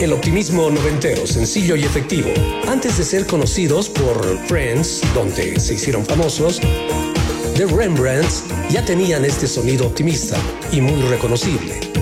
El optimismo noventero, sencillo y efectivo. Antes de ser conocidos por Friends, donde se hicieron famosos, The Rembrandts ya tenían este sonido optimista y muy reconocible.